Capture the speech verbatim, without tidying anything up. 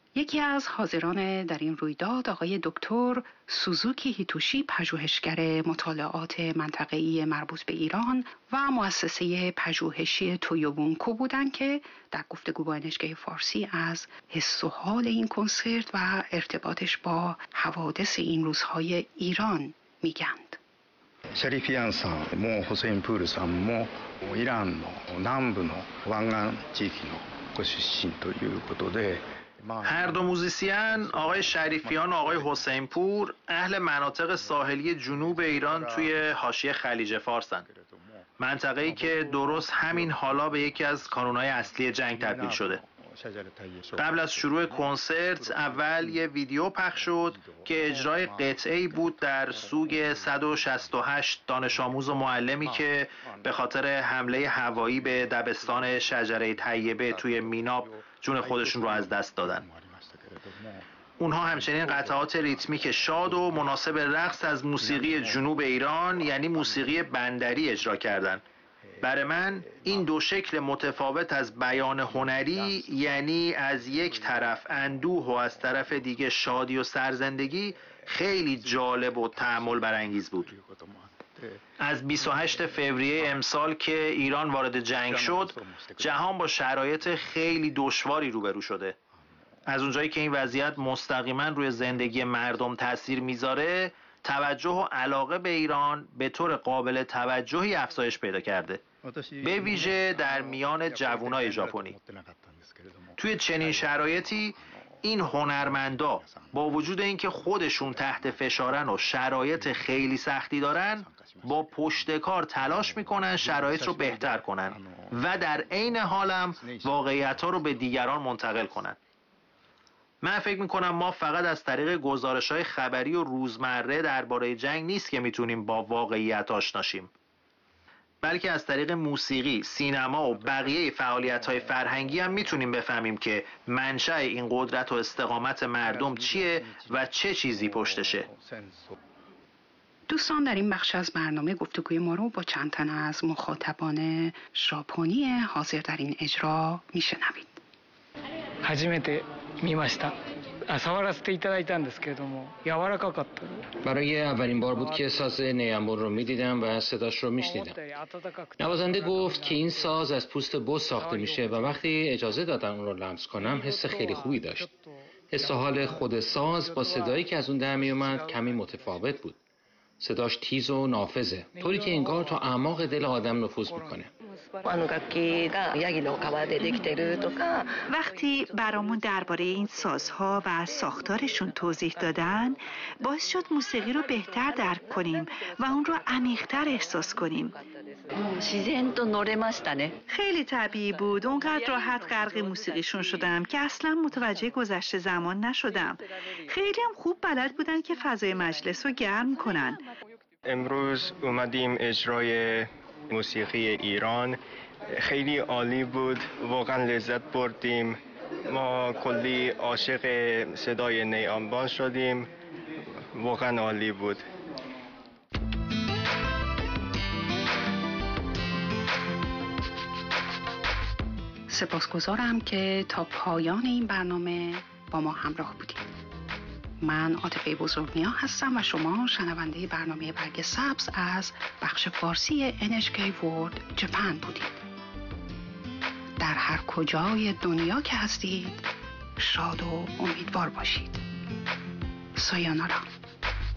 یکی از حاضران در این رویداد آقای دکتر سوزوکی هیتوشی، پژوهشگر مطالعات منطقه‌ای مربوط به ایران و مؤسسه پژوهشی تویوبونکو بودند که در گفتگو با ان اچ کی فارسی از حس و حال این کنسرت و ارتباطش با حوادث این روزهای ایران میگند. シャリフィアンさんもホセインプールさんもイランの南部の湾岸地域のご出身ということで هر دو موزیسین، آقای شریفیان و آقای حسین پور، اهل مناطق ساحلی جنوب ایران توی حاشیه خلیج فارسن. منطقه‌ای که درست همین حالا به یکی از کانونهای اصلی جنگ تبدیل شده. قبل از شروع کنسرت اول یه ویدیو پخش شد که اجرای قطعه‌ای بود در سوگ صد و شصت و هشت دانش آموز و معلمی که به خاطر حمله هوایی به دبستان شجره طیبه توی میناب جون خودشون رو از دست دادن. اونها همچنین قطعات ریتمیک شاد و مناسب رقص از موسیقی جنوب ایران یعنی موسیقی بندری اجرا کردند. برای من این دو شکل متفاوت از بیان هنری، یعنی از یک طرف اندوه و از طرف دیگه شادی و سرزندگی، خیلی جالب و تأمل برانگیز بود. از بیست و هشتم فوریه امسال که ایران وارد جنگ شد، جهان با شرایط خیلی دشواری روبرو شده. از اونجایی که این وضعیت مستقیما روی زندگی مردم تاثیر میذاره، توجه و علاقه به ایران به طور قابل توجهی افزایش پیدا کرده، به ویژه در میان جوانای ژاپنی. توی چنین شرایطی این هنرمندا با وجود اینکه خودشون تحت فشارن و شرایط خیلی سختی دارن، با پشتکار تلاش میکنن شرایط رو بهتر کنن و در عین حالم واقعیت‌ها رو به دیگران منتقل کنن. من فکر میکنم ما فقط از طریق گزارش‌های خبری و روزمره درباره جنگ نیست که میتونیم با واقعیت آشنا شیم، بلکه از طریق موسیقی، سینما و بقیه فعالیت‌های فرهنگی هم میتونیم بفهمیم که منشأ این قدرت و استقامت مردم چیه و چه چیزی پشتشه. دوستان، در این بخش از برنامه گفتگوی ما رو با چند تن از مخاطبان ژاپنی حاضر در این اجرا میشنوید. 初めて見ました。触らせていただいたんですけれども柔らかかった。 برای اولین بار بود که ساز نیامون رو میدیدم و صداش رو میشنیدم. نوازنده گفت که این ساز از پوست بز ساخته میشه و وقتی اجازه دادن اون رو لمس کنم حس خیلی خوبی داشت. حس و حال خود ساز با صدایی که از اون در میومد کمی متفاوت بود. صداش تیز و نافذه، طوری که انگار تا اعماق دل آدم نفوذ میکنه. وقتی برامون درباره این سازها و ساختارشون توضیح دادن، باعث شد موسیقی رو بهتر درک کنیم و اون رو عمیق‌تر احساس کنیم. خیلی طبیعی بود. اونقدر راحت غرق موسیقیشون شدم که اصلا متوجه گذشته زمان نشدم. خیلی هم خوب بلد بودن که فضای مجلس رو گرم کنن. امروز اومدیم اجرای موسیقی ایران، خیلی عالی بود، واقعا لذت بردیم. ما کلی عاشق صدای نیامبان شدیم، واقعا عالی بود. سپاسگزارم که تا پایان این برنامه با ما همراه بودید. من عاطفه بزرگنیا هستم و شما شنونده برنامه برگ سبز از بخش فارسی ان اچ کی World Japan بودید. در هر کجای دنیا که هستید شاد و امیدوار باشید. سایونارا.